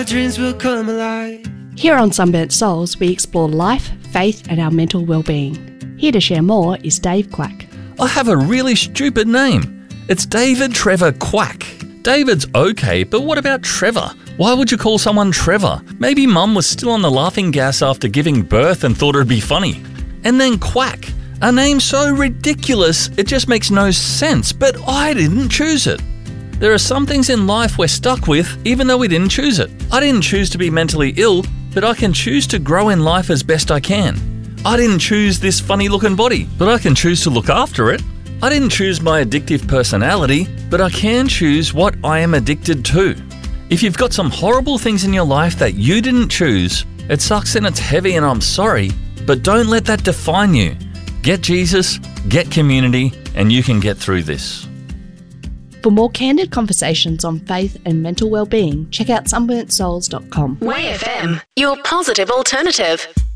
Dreams will come alive. Here on Sunburnt Souls, we explore life, faith and our mental well-being. Here to share more is Dave Quack. I have a really stupid name. It's David Trevor Quack. David's okay, but what about Trevor? Why would you call someone Trevor? Maybe Mum was still on the laughing gas after giving birth and thought it'd be funny. And then Quack, a name so ridiculous it just makes no sense, but I didn't choose it. There are some things in life we're stuck with even though we didn't choose it. I didn't choose to be mentally ill, but I can choose to grow in life as best I can. I didn't choose this funny looking body, but I can choose to look after it. I didn't choose my addictive personality, but I can choose what I am addicted to. If you've got some horrible things in your life that you didn't choose, it sucks and it's heavy and I'm sorry, but don't let that define you. Get Jesus, get community, and you can get through this. For more candid conversations on faith and mental well-being, check out sunburntsouls.com. Way FM, your positive alternative.